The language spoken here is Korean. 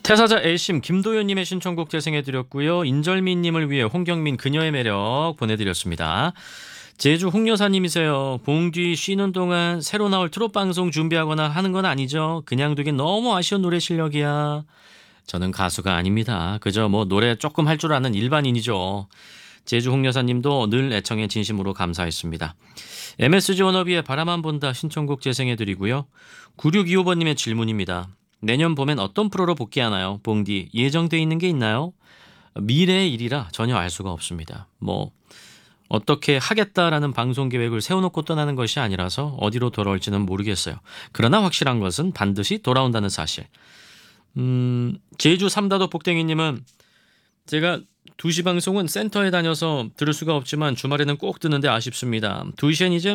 태사자 A심 김도현님의 신청곡 재생해드렸고요. 인절미님을 위해 홍경민 그녀의 매력 보내드렸습니다. 제주 홍여사님이세요. 봉뒤 쉬는 동안 새로 나올 트롯 방송 준비하거나 하는 건 아니죠? 그냥 두기 너무 아쉬운 노래 실력이야. 저는 가수가 아닙니다. 그저 뭐 노래 조금 할 줄 아는 일반인이죠. 제주 홍여사님도 늘 애청에 진심으로 감사했습니다. MSG 워너비의 바라만 본다 신청곡 재생해드리고요. 9625번님의 질문입니다. 내년 봄엔 어떤 프로로 복귀하나요? 봉디 예정돼 있는 게 있나요? 미래의 일이라 전혀 알 수가 없습니다. 뭐 어떻게 하겠다라는 방송 계획을 세워놓고 떠나는 것이 아니라서 어디로 돌아올지는 모르겠어요. 그러나 확실한 것은 반드시 돌아온다는 사실. 제주 삼다도 복댕이님은 제가 2시 방송은 센터에 다녀서 들을 수가 없지만 주말에는 꼭 듣는데 아쉽습니다. 2시엔 이제